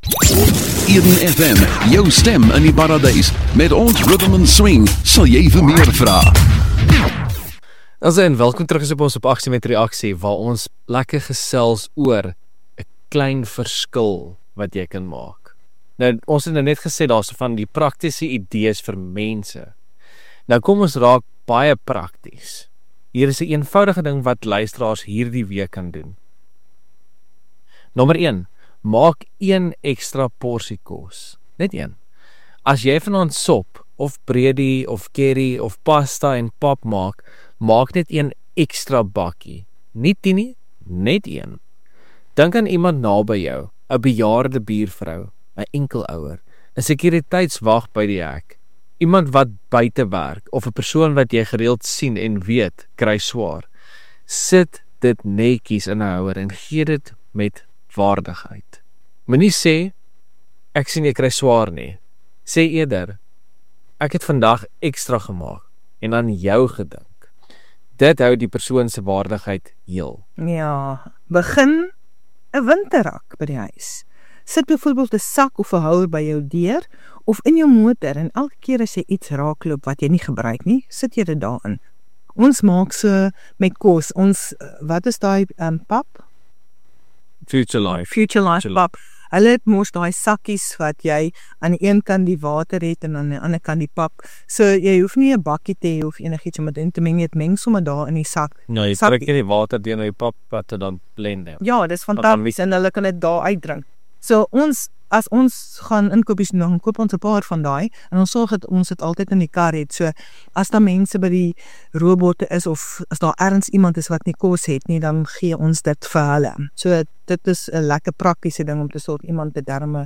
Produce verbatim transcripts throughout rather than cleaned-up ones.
Eden F M, jou stem in die paradys. Met ons Rhythm and Swing sal jy vir meer vra. Ons en welkom terug is op ons op Aksie met Reaksie, waar ons lekker gesels oor 'n klein verskil wat jy kan maak. Nou, ons het nou net gesê daar's van die praktiese idees vir mense. Nou kom ons raak baie prakties. Hier is 'n eenvoudige ding wat luisteraars hierdie week kan doen. Nommer een, maak een ekstra porsie kos. Net een. As jy vanaand sop, of breadie, of curry, of pasta en pap maak, maak net een ekstra bakkie. Nie tien nie, net een. Dink aan iemand naby jou, 'n bejaarde buurvrou, 'n enkelouer, 'n sekuriteitswag by die hek, iemand wat buite werk, of 'n persoon wat jy gereeld sien en weet, kry swaar. Sit dit netjies in 'n houer en gee dit met waardigheid. Moenie sê, ek sien jy kry swaar nie. Sê eerder, ek het vandag ekstra gemaak en aan jou gedink. Dit hou die persoon se waardigheid heel. Ja, begin 'n winterrak by die huis. Sit byvoorbeeld 'n sak of 'n houer by jou deur of in jou motor en elke keer as jy iets raakloop wat jy nie gebruik nie, sit jy dit daarin. Ons maak so met kos, ons, wat is daai um, pap? Future Life. Future Life pap. Hulle het mos daai sakkies wat jy aan die een kant die water het en aan die ander kant die pap. So jy hoef nie 'n bakkie te hê of enigiets om dit in te meng, jy meng sommer daar in die sak. Ja, jy sak, trek jy die water deur na die pap wat het dan blend. Ja, dis fantasties en hulle kan dit daar uitdrink. So ons, as ons gaan inkopies doen, dan koop ons 'n paar van daai en ons sorg dat ons dit altyd in die kar het. So as daar mense by die robotte is of as daar ergens iemand is wat nie kos het nie, dan gee ons dit vir hulle. So dit is 'n lekker praktiese ding om te sorg iemand te darme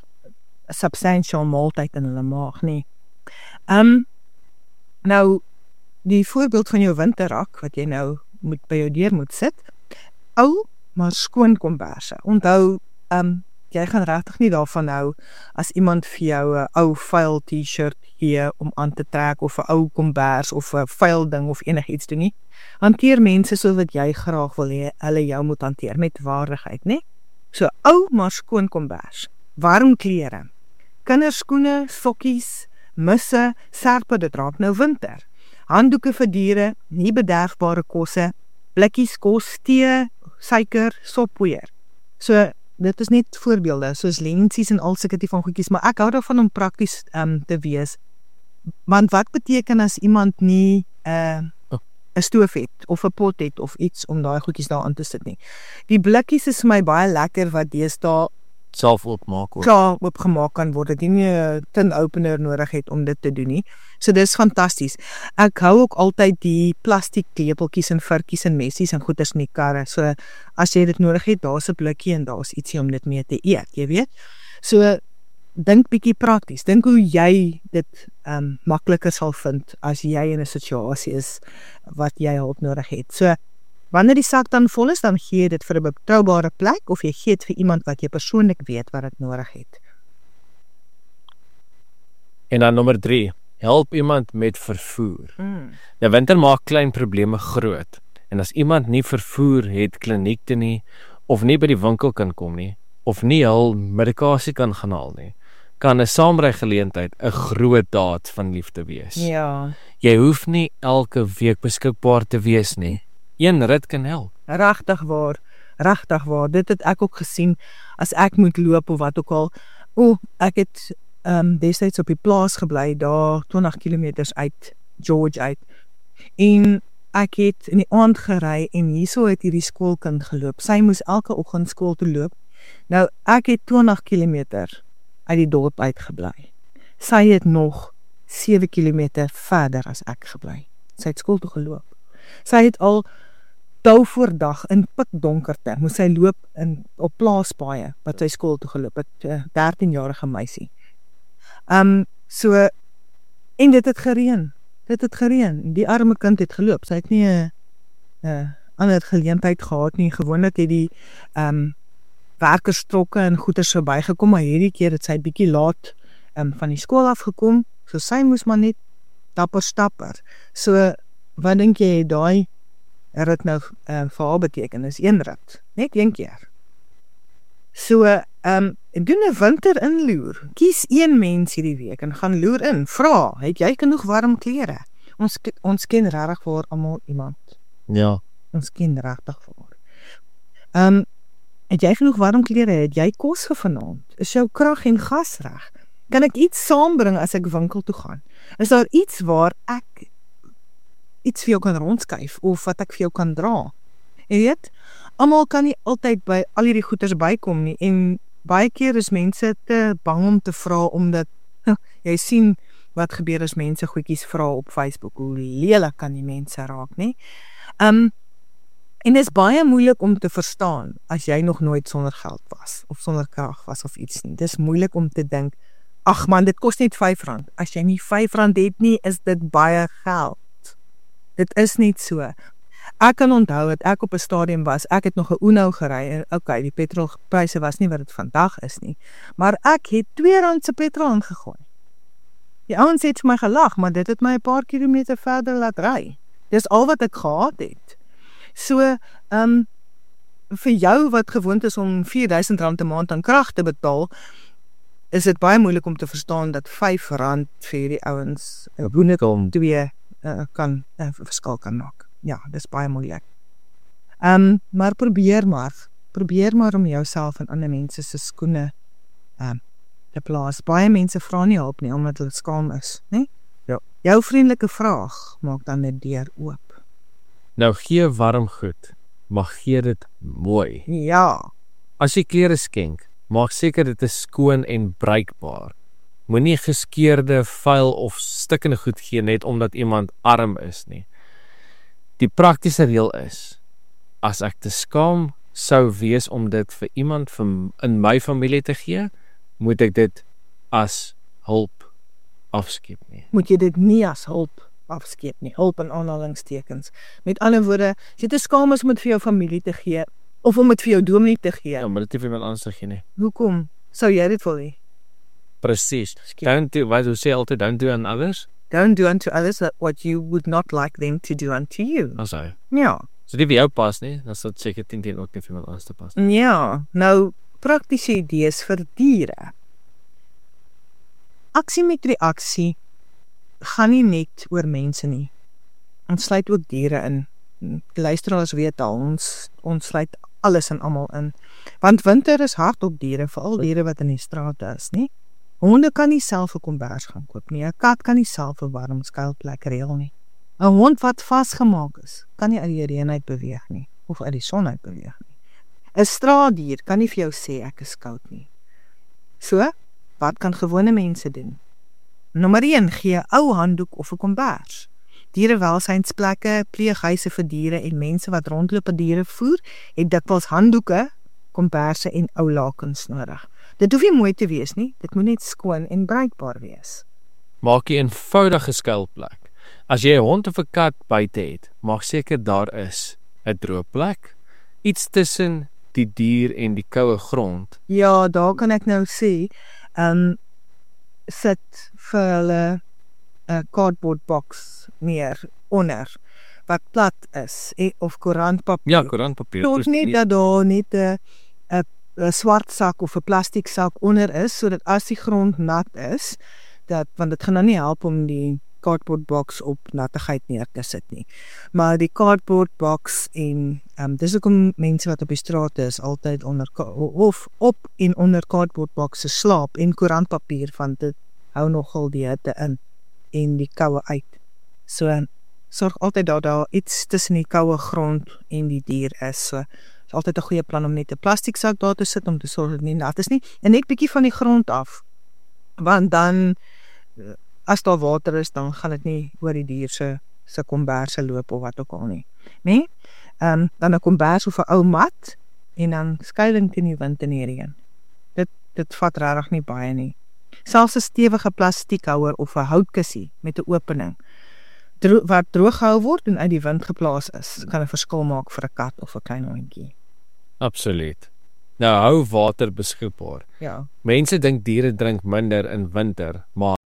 'n substantial maaltyd in hulle maag nie. Um, nou, die voorbeeld van jou winterrak, wat jy nou moet by jou deur moet sit, ou, maar skoon komberse. Onthou, um, jy gaan regtig nie daarvan hou as iemand vir jou 'n ou vuil t-shirt gee om aan te trek of 'n ou kombers of 'n vuil ding of enigiets doen nie. Hanteer mense so wat jy graag wil hê hulle jou moet hanteer met waardigheid, né? So ou maar skoon kombers, warm klere, kinderskoene, sokkies, musse, serpe, dit raak nou winter. Handdoeke vir diere, nie bederfbare kosse, blikkies kos, tee, suiker, soppoeier. So dit is net voorbeelde, soos lensies en al sulke tipe van goedjies, maar ek hou daarvan om prakties um, te wees. Want wat beteken as iemand nie 'n uh, oh. stoof het, of 'n pot het, of iets om daai goedjies daar aan te sit nie. Die blikkies is vir my baie lekker, wat deesdae self oopmaak word. Klaar oopgemaak kan word, dat jy nie 'n tin opener nodig het om dit te doen nie. So dis fantasties. Ek hou ook altyd die plastiek lepeltjies en varkies en messies en goeders in die karre. So as jy dit nodig het, daar's 'n blikkie en daar's ietsie om dit mee te eet, jy weet. So dink bietjie prakties. Dink hoe jy dit um, makliker sal vind as jy in 'n situasie is wat jy hulp nodig het. So wanneer die sak dan vol is, dan gee jy dit vir 'n betroubare plek of jy gee dit vir iemand wat jy persoonlik weet wat dit nodig het. En dan nommer drie, help iemand met vervoer. Mm. Nou winter maak klein probleme groot. En as iemand nie vervoer het kliniek toe nie, of nie by die winkel kan kom nie, of nie hul medikasie kan gaan haal nie, kan 'n saamry-geleentheid 'n groot daad van liefde wees. Ja. Jy hoef nie elke week beskikbaar te wees nie. Een rit kan help. Regtig waar, regtig waar. Dit het ek ook gesien as ek moet loop of wat ook al. O, ek het um, destyds op die plaas gebly, daar twintig kilometers uit George uit. En ek het in die aand gery en hierso het hierdie skoolkind geloop. Sy moes elke oggend skool toe loop. Nou, ek het twintig kilometer uit die dorp uitgebly. Sy het nog sewe kilometer verder as ek gebly. Sy het skool toe geloop. Sy het al tou voor dag in pikdonkerte, moes sy loop in, op plaaspaaie, wat sy skool toe geloop het, uh, dertienjarige meisie. Um, so, en dit het gereën, dit het gereën, die arme kind het geloop, sy het nie een uh, ander geleentheid gehad nie, gewoonlik het die um, werkerstrokke en goeders so bygekom, maar hierdie keer het sy bietjie laat um, van die skool afgekom, so sy moes maar net dapper stapper. So, wat dink jy, daai rit nou uh, vir haar beteken, is een rit, net een keer. So, um, En doen 'n winter inloer. Kies een mens hierdie week en gaan loer in. Vra, het jy genoeg warm klere? Ons ons ken regtig vir almal iemand. Ja. Ons ken regtig vir. Ehm um, het jy genoeg warm klere? Het jy kos vir vanaand? Is jou krag en gas reg? Kan ek iets saambring as ek winkel toe gaan? Is daar iets waar ek iets vir jou kan rondskuif of wat ek vir jou kan dra? Jy weet, almal kan nie altyd by al hierdie goeders bykom nie en baie keer is mense te bang om te vra omdat jy sien wat gebeur as mense goedjies vra op Facebook, hoe lelik kan die mense raak, nie? Um, en dit is baie moeilik om te verstaan as jy nog nooit sonder geld was of sonder krag was of iets nie. Dit is moeilik om te dink, ag man, dit kos net vyf rand. As jy nie vyf rand het nie, is dit baie geld. Dit is net so. Ek kan onthou dat ek op 'n stadium was, ek het nog 'n Uno gery en okay, die petrolpryse was nie wat dit vandag is nie, maar ek het twee rand se petrol ingegooi. Die ouens het vir my gelag, maar dit het my 'n paar kilometer verder laat ry. Dis al wat ek gehad het. So, ehm um, vir jou wat gewoond is om vier duisend rand 'n maand aan krag te betaal, is dit baie moeilik om te verstaan dat vyf rand vir hierdie ouens 'n boene twee uh, kan 'n uh, verskil kan maak. Ja, dis baie moeilik. Ehm, um, maar probeer maar, probeer maar om jouself in ander mense se skoene ehm um, te plaas. Baie mense vra nie hulp nie omdat hulle skaam is, né? Ja. Jou vriendelike vraag maak dan net deur oop. Nou gee warm goed, maar gee dit mooi. Ja. As jy klere skenk, maak seker dit is skoon en bruikbaar. Moenie geskeurde, vuil of stikkende goed gee net omdat iemand arm is nie. Die praktiese reël is, as ek te skaam sou wees om dit vir iemand van, in my familie te gee, moet ek dit as hulp afskep nie. Moet jy dit nie as hulp afskep nie, hulp in aanhalingstekens. Met ander woorde, as jy te skaam is om dit vir jou familie te gee, of om dit vir jou dominee te gee. Ja, maar dit nie vir iemand anders te gee nie. Hoekom sou jy dit wil hê? Presies. Don't do, wat jy sê altyd, don't do on others. Don't do unto others that what you would not like them to do unto you. Dan sê. Ja. So die vir jou pas nie, dan sal seker teen teen ook nie vir iemand anders te pas. Ja, nou praktiese idees vir diere. Aksie met reaksie gaan nie net oor mense nie. Ons sluit ook diere in. Luisteraars weet al, ons ons sluit alles en almal in. Want winter is hard op diere, veral diere wat in die strate is, nie? Honde kan nie self 'n kombers gaan koop nie. 'n Kat kan nie self 'n warm skuilplek reël nie. 'n Hond wat vasgemaak is, kan nie uit die reën uit beweeg nie of uit die son uit beweeg nie. 'n Straatdier kan nie vir jou sê ek is koud nie. So, wat kan gewone mense doen? Nommer een, gee 'n ou handdoek of 'n kombers. Dierewelsynsplekke, pleeghuise vir diere en mense wat rondloop en diere voer, het dikwels handdoeke, komberse en ou lakens nodig. Dit hoef nie mooi te wees nie, dit moet net skoon en bruikbaar wees. Maak 'n eenvoudige skuilplek. As jy 'n hond of 'n kat buite het, maak seker daar is 'n droë plek, iets tussen die dier en die koue grond. Ja, daar kan ek nou sê, um, sit vir hulle 'n cardboard box neer onder wat plat is eh, of koerantpapier. Ja, koerantpapier. Tot net dat daar net 'n 'n 'n swart sak of 'n plastiek sak onder is sodat as die grond nat is, dat want dit gaan dan nie help om die cardboard box op nattigheid neer te sit nie. Maar die cardboard box en um, dis ook om mense wat op die straat is altyd onder of op en onder cardboard boxe slaap en koerantpapier want dit hou nogal die hitte in en die koue uit. So sorg altyd dat daar iets tussen die koue grond en die dier is. So is altyd 'n goeie plan om net 'n plastiek sak daar te sit om te sorg dat dit nie nat is nie en net bietjie van die grond af. Want dan as daar water is, dan gaan dit nie oor die dier se se komberse loop of wat ook al nie. Nee? Ehm um, dan 'n kombers of 'n ou mat en dan skuiling teen die wind en die reën. Dit dit vat regtig nie baie nie. Selfs 'n stewige plastiekhouer of 'n houtkussie met 'n opening dro wat droog gehou word en uit die wind geplaas is, kan 'n verskil maak vir 'n kat of 'n klein hondjie. Absoluut. Nou hou water beskikbaar. Ja. Mense dink diere drink minder in winter, maar